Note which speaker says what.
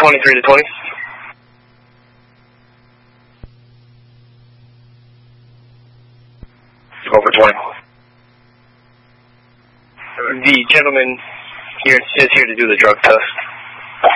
Speaker 1: 23 to 20. Over 20. The gentleman here is here to do the drug test.